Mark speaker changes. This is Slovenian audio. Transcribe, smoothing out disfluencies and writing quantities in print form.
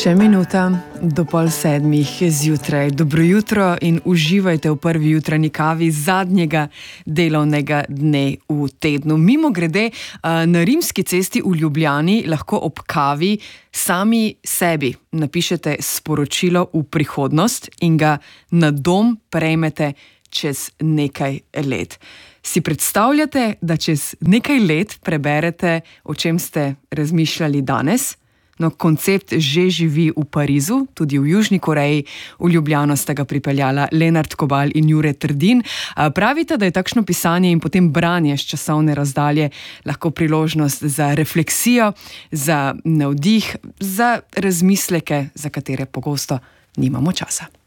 Speaker 1: Še minuta do 6:30 zjutraj. Dobro jutro in uživajte v prvi jutranji kavi zadnjega delovnega dne v tednu. Mimogrede, na Rimski cesti v Ljubljani lahko ob kavi sami sebi napišete sporočilo v prihodnost in ga na dom prejmete čez nekaj let. Si predstavljate, da čez nekaj let preberete, o čem ste razmišljali danes? No, koncept že živi v Parizu, tudi v Južni Koreji. V Ljubljano sta ga pripeljala Lenart Kobal in Jure Trdin. Pravite, da je takšno pisanje in potem branje s časovne razdalje lahko priložnost za refleksijo, za navdih, za razmisleke, za katere pogosto nimamo časa.